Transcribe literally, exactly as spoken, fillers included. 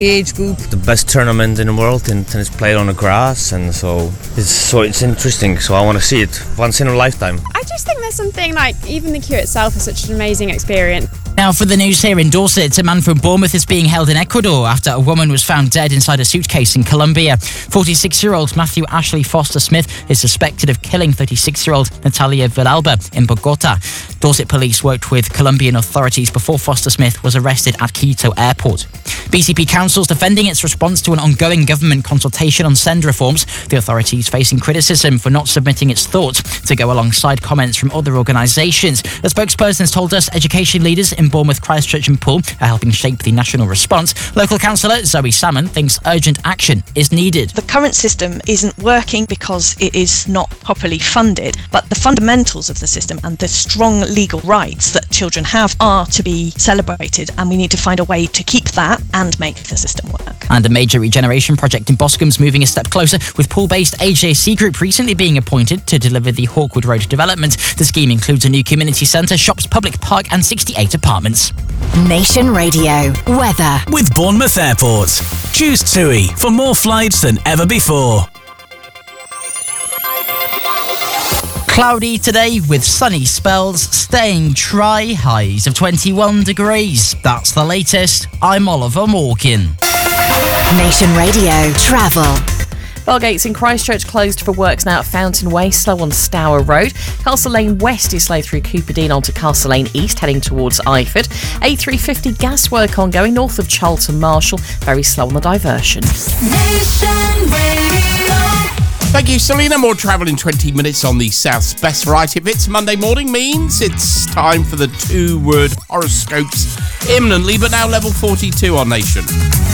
age group. The best tournament in the world, and it's played on the grass, and so it's so it's interesting. So I want to see it once in a lifetime. I just think there's something like even the queue itself is such an amazing experience. Now for the news here in Dorset, a man from Bournemouth is being held in Ecuador after a woman was found dead inside a suitcase in Colombia. forty-six-year-old Matthew Ashley Foster Smith is suspected of killing thirty-six-year-old Natalia Villalba in Bogota. Dorset police worked with Colombian authorities before Foster Smith was arrested at Quito Airport. B C P Council's defending its response to an ongoing government consultation on send reforms. The authorities facing criticism for not submitting its thoughts to go alongside comments from other organisations. A spokesperson has told us education leaders in Bournemouth, Christchurch and Poole are helping shape the national response. Local councillor Zoe Salmon thinks urgent action is needed. The current system isn't working because it is not properly funded, but the fundamentals of the system and the strong legal rights that children have are to be celebrated, and we need to find a way to keep that and make the system work. And a major regeneration project in Boscombe's moving a step closer, with Poole-based A J C Group recently being appointed to deliver the Hawkwood Road development. The scheme includes a new community centre, shops, public park and sixty-eight apartments. Nation Radio weather with Bournemouth Airport. Choose TUI for more flights than ever before. Cloudy today with sunny spells, staying dry, highs of twenty-one degrees. That's the latest. I'm Oliver Morgan. Nation Radio travel. Bellgates in Christchurch closed for works now at Fountain Way, slow on Stour Road. Castle Lane West is slow through Cooperdene onto Castle Lane East, heading towards Eyford. A three fifty gas work ongoing north of Charlton Marshall, very slow on the diversion. Nation Radio. Thank you, Selena. More travel in twenty minutes on the South's best variety of hits. Monday morning means it's time for the two-word horoscopes imminently, but now level forty-two on Nation.